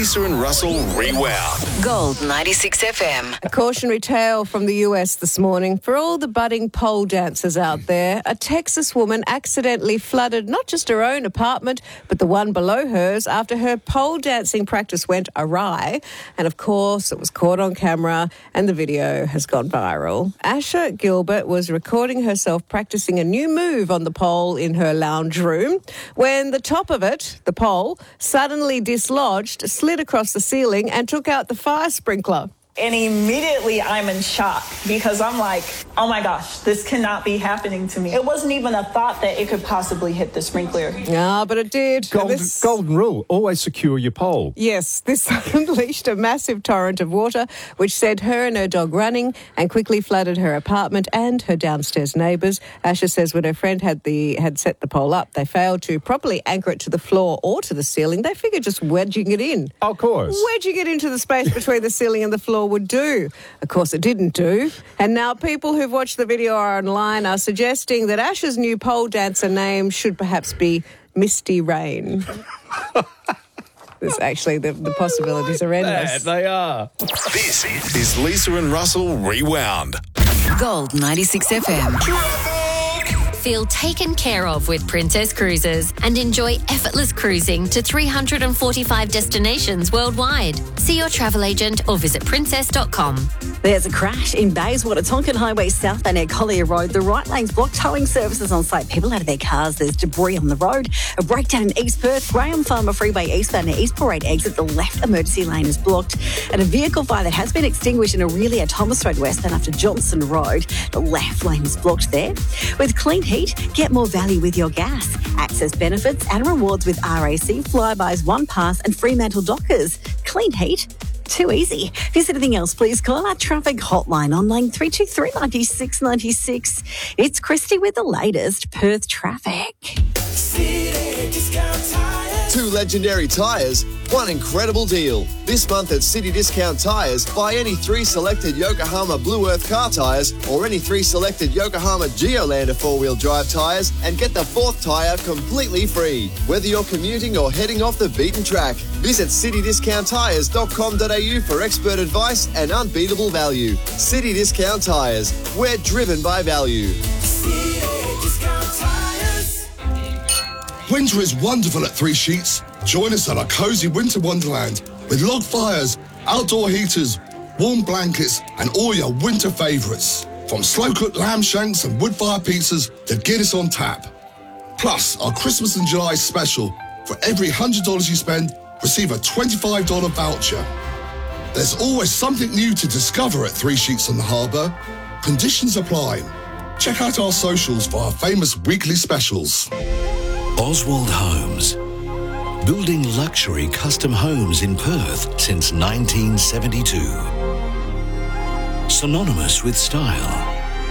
Lisa and Russell Rewound. Gold 96 FM. A cautionary tale from the US this morning. For all the budding pole dancers out there, a Texas woman accidentally flooded not just her own apartment, but the one below hers after her pole dancing practice went awry. And of course, it was caught on camera and the video has gone viral. Asha Gilbert was recording herself practicing a new move on the pole in her lounge room when the top of it, the pole, suddenly dislodged, slid across the ceiling and took out the fire sprinkler. And immediately I'm in shock because I'm like, oh my gosh, this cannot be happening to me. It wasn't even a thought that it could possibly hit the sprinkler. Ah, but it did. Golden rule, always secure your pole. Yes, this unleashed a massive torrent of water which sent her and her dog running and quickly flooded her apartment and her downstairs neighbours. Asha says when her friend had set the pole up, they failed to properly anchor it to the floor or to the ceiling. They figured just wedging it in. Of course. Wedging it into the space between the ceiling and the floor would do. Of course, it didn't do. And now people who've watched the video online are suggesting that Asha's new pole dancer name should perhaps be Misty Rain. There's actually, the possibilities are endless. They are. This is Lisa and Russell Rewound. Gold 96 FM. Feel taken care of with Princess Cruises and enjoy effortless cruising to 345 destinations worldwide. See your travel agent or visit princess.com. There's a crash in Bayswater, Tonkin Highway southbound near Collier Road. The right lane's blocked, towing services on site. People out of their cars. There's debris on the road. A breakdown in East Perth. Graham Farmer Freeway eastbound near East Parade exit. The left emergency lane is blocked. And a vehicle fire that has been extinguished in Aurelia, Thomas Road westbound after Johnson Road. The left lane is blocked there. With Clean Heat, get more value with your gas. Access benefits and rewards with RAC, Flybys, One Pass and Fremantle Dockers. Clean Heat. Too easy. If there's anything else, please call our traffic hotline on line 323 96 96. It's Christy with the latest Perth traffic. Two legendary tyres, one incredible deal. This month at City Discount Tyres, buy any 3 selected Yokohama Blue Earth car tyres or any 3 selected Yokohama Geolander 4-wheel drive tyres and get the 4th tyre completely free. Whether you're commuting or heading off the beaten track, visit citydiscounttyres.com.au for expert advice and unbeatable value. City Discount Tyres, we're driven by value. Winter is wonderful at Three Sheets. Join us at our cosy winter wonderland with log fires, outdoor heaters, warm blankets and all your winter favourites. From slow-cooked lamb shanks and wood-fire pizzas to Guinness on tap. Plus, our Christmas in July special. For every $100 you spend, receive a $25 voucher. There's always something new to discover at Three Sheets on the Harbour. Conditions apply. Check out our socials for our famous weekly specials. Oswald Homes. Building luxury custom homes in Perth since 1972. Synonymous with style,